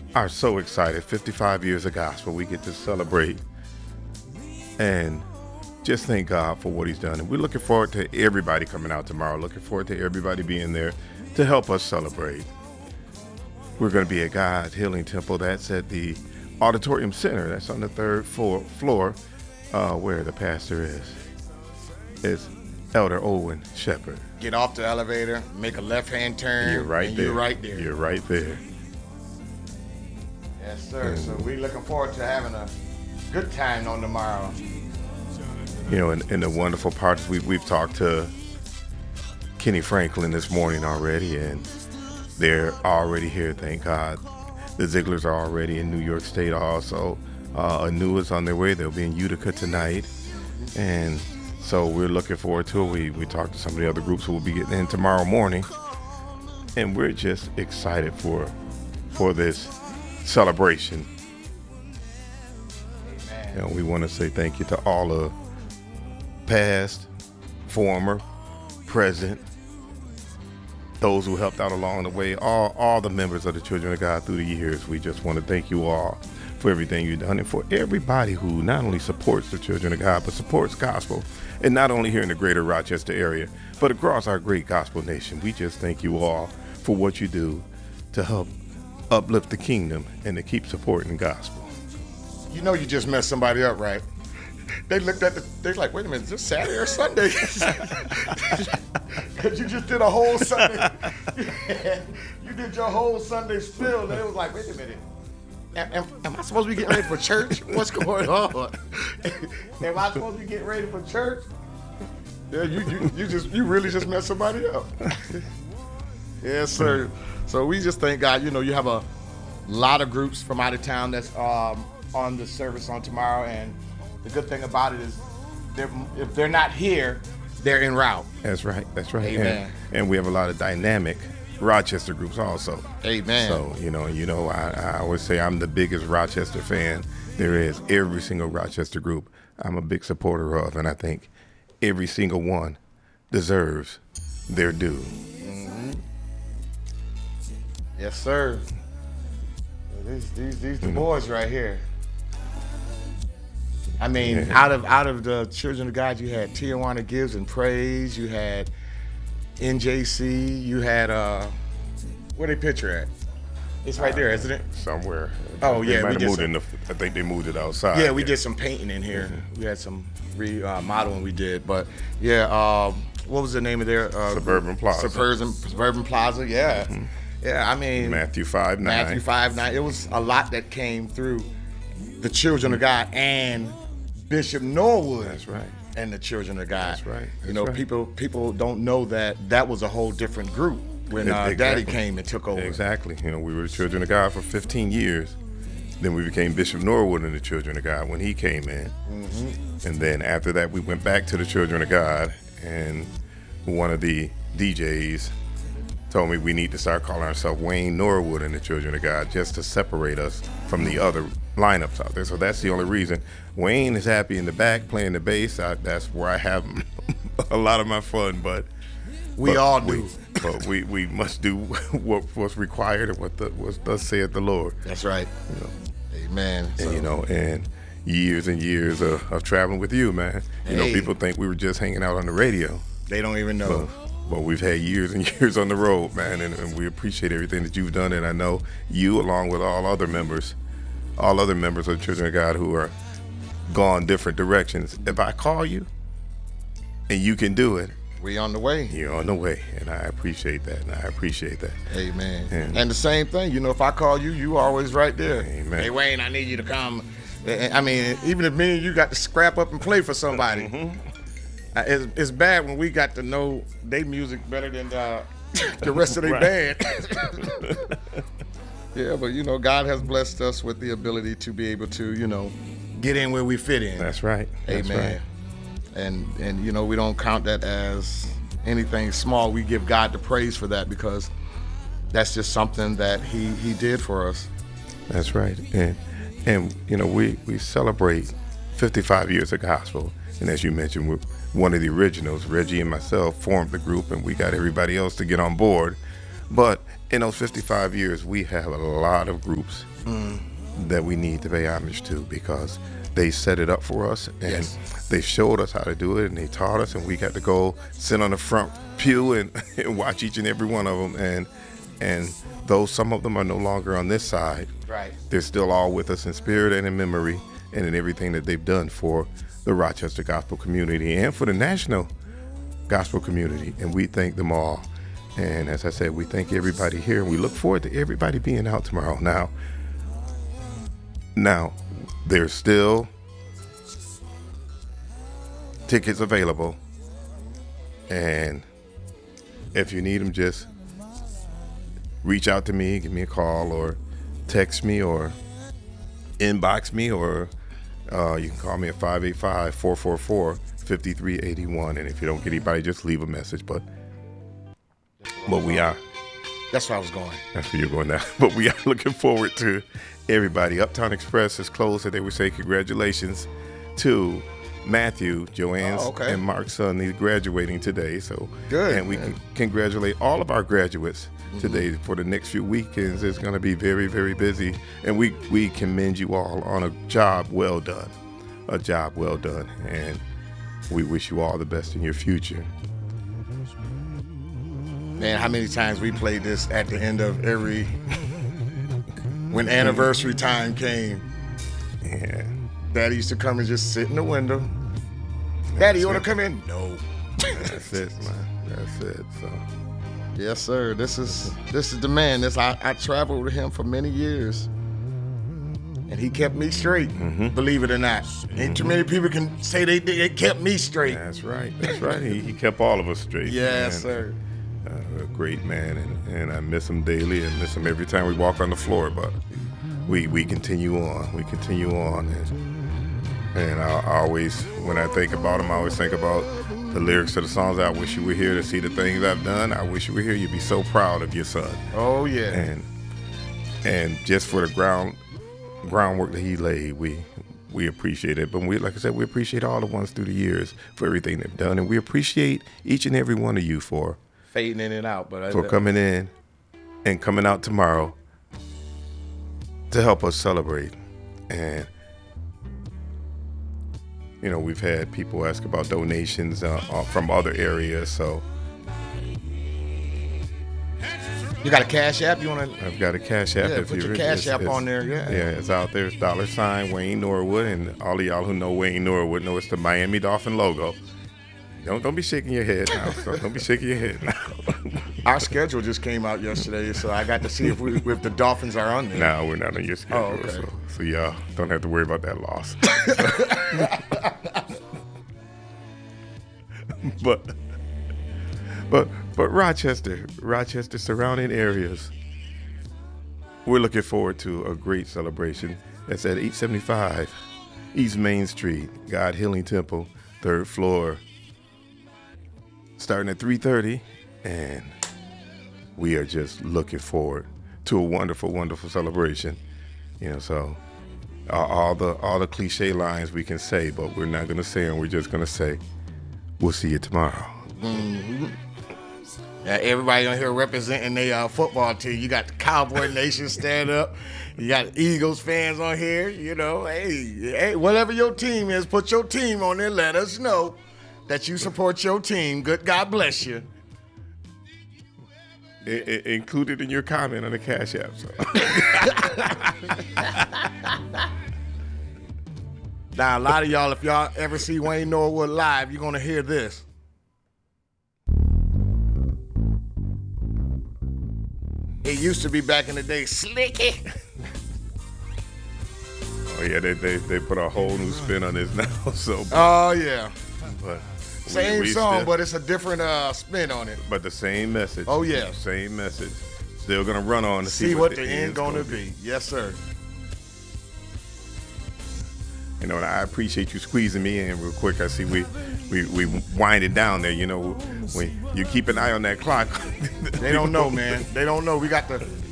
are so excited. 55 years of gospel. We get to celebrate and just thank God for what he's done. And we're looking forward to everybody coming out tomorrow. Looking forward to everybody being there to help us celebrate. We're going to be at God's Healing Temple. That's at the Auditorium Center. That's on the third floor where the pastor is. It's Elder Owen Shepherd. Get off the elevator, make a left-hand turn. You're right there. You're right there. You're right there. Yes, sir. So we're looking forward to having a good time on tomorrow. You know, and the wonderful part is we've talked to Kenny Franklin this morning already, and they're already here, thank God. The Zigglers are already in New York State also. Anu is on their way. They'll be in Utica tonight. And so we're looking forward to it. We talked to some of the other groups who will be getting in tomorrow morning. And we're just excited for this celebration. Amen. You know, we want to say thank you to all the past, former, present, those who helped out along the way, all the members of the Children of God through the years. We just want to thank you all for everything you've done, and for everybody who not only supports the Children of God, but supports gospel, and not only here in the greater Rochester area, but across our great gospel nation. We just thank you all for what you do to help uplift the kingdom and to keep supporting the gospel. You know you just messed somebody up, right? They looked at they're like, wait a minute, is this Saturday or Sunday? Because you just did a whole Sunday. You did your whole Sunday spill, and it was like, wait a minute. Am I supposed to be getting ready for church? What's going on? Am I supposed to be getting ready for church? Yeah, you really just messed somebody up. Yes, sir. So we just thank God. You know, you have a lot of groups from out of town that's on the service on tomorrow, and the good thing about it is, if they're not here, they're en route. That's right. That's right. Amen. And we have a lot of dynamic Rochester groups also. Amen. So, I always say I'm the biggest Rochester fan there is. Every single Rochester group I'm a big supporter of, and I think every single one deserves their due. Mm-hmm. Yes, sir. These the boys right here. I mean, out of the Children of God, you had Tijuana Gives and Praise, you had NJC, you had where they picture at? It's right there, isn't it? Somewhere. Oh yeah, I think they moved it outside. Yeah, we did some painting in here. Mm-hmm. We had some remodeling we did, but yeah, what was the name of their Suburban Plaza? Suburban Plaza, yeah. Mm-hmm. Yeah, I mean Matthew 5:9. Matthew 5:9. It was a lot that came through the Children of God and Bishop Norwood. That's right. And the Children of God. That's right. People don't know that was a whole different group when Exactly. Daddy came and took over. Exactly. We were the Children of God for 15 years. Then we became Bishop Norwood and the Children of God when he came in. Mm-hmm. And then after that, we went back to the Children of God, and one of the DJs told me we need to start calling ourselves Wayne Norwood and the Children of God, just to separate us from the other lineups out there. So that's the only reason. Wayne is happy in the back playing the bass. That's where I have a lot of my fun, but we all do. But we must do what's required and what thus saith the Lord. That's right. Amen. And years and years of traveling with you, man. People think we were just hanging out on the radio. They don't even know. But we've had years and years on the road, man, and we appreciate everything that you've done. And I know you, along with all other members of the Children of God who are gone different directions. If I call you and you can do it, we on the way. You're on the way, and I appreciate that. Amen. And the same thing, if I call you, you always right there. Amen. Hey, Wayne, I need you to come. I mean, even if me and you got to scrap up and play for somebody. Mm-hmm. It's bad when we got to know their music better than the rest of their band. Yeah, but God has blessed us with the ability to be able to, get in where we fit in. That's right. Amen. And we don't count that as anything small. We give God the praise for that, because that's just something that He did for us. That's right. And we celebrate 55 years of gospel. And as you mentioned, we're one of the originals. Reggie and myself formed the group, and we got everybody else to get on board. But in those 55 years, we have a lot of groups that we need to pay homage to because they set it up for us and they showed us how to do it and they taught us, and we got to go sit on the front pew and watch each and every one of them. And though some of them are no longer on this side, Right. they're still all with us in spirit and in memory and in everything that they've done for the Rochester gospel community and for the national gospel community. And we thank them all. And as I said, we thank everybody here. We look forward to everybody being out tomorrow. Now, there's still tickets available. And if you need them, just reach out to me, give me a call, or text me, or inbox me, or you can call me at 585-444-5381. And if you don't get anybody, just leave a message. But we are. That's where I was going. That's where you're going now. But we are looking forward to everybody. Uptown Express is closed, and they would say congratulations to Matthew, Joanne's, and Mark's son. He's graduating today. So Good, and we man. can congratulate all of our graduates today. For the next few weekends, it's going to be very, very busy. And we commend you all on a job well done. A job well done. And we wish you all the best in your future. Man, how many times we played this at the end of every when anniversary time came. Yeah. Daddy used to come and just sit in the window. Daddy, you want to come in? No. That's it, man. That's it. So Yes, sir. This is the man. I traveled with him for many years, and he kept me straight. Believe it or not, ain't too many people can say they kept me straight. that's right. That's right. He kept all of us straight. Yes, man. sir. A great man, and I miss him daily and miss him every time we walk on the floor. But we continue on. We continue on, and I always, when I think about him, I always think about the lyrics to the songs. I wish you were here to see the things I've done. I wish you were here. You'd be so proud of your son. Oh yeah. And just for the groundwork that he laid, we appreciate it. But like I said, we appreciate all the ones through the years for everything they've done, and we appreciate each and every one of you for Fading in and out, but coming in and coming out tomorrow to help us celebrate. And you know, we've had people ask about donations from other areas, so you got a Cash App? You want to? I've got a Cash App. Yeah, if put you your Cash App on there. Yeah. Yeah, it's out there. It's $ Wayne Norwood, and all of y'all who know Wayne Norwood know it's the Miami Dolphin logo. Don't be shaking your head now. So don't be shaking your head now. Our schedule just came out yesterday, so I got to see if the Dolphins are on there. No, we're not on your schedule. Oh, okay. So y'all don't have to worry about that loss. But Rochester surrounding areas, we're looking forward to a great celebration. That's at 875 East Main Street, God Healing Temple, 3rd floor, starting at 3:30, and we are just looking forward to a wonderful, wonderful celebration. You know, so all the cliche lines we can say, but we're not going to say them. We're just going to say, we'll see you tomorrow. Everybody on here representing their football team. You got the Cowboy Nation stand up. You got Eagles fans on here. You know, hey, whatever your team is, put your team on there. Let us know that you support your team. Good God bless you. Included in your comment on the Cash App. So. Now, a lot of y'all, if y'all ever see Wayne Norwood live, you're going to hear this. It used to be back in the day, Slicky. Oh yeah, they put a whole new spin on this now. So. Oh yeah. But Same we song, still, but it's a different spin on it. But the same message. Oh yeah. Same message. Still gonna run on to See what the end gonna be. Yes, sir. You know, and I appreciate you squeezing me in real quick. I see we winding down there. You know, when you keep an eye on that clock. They don't know, man. They don't know. We got the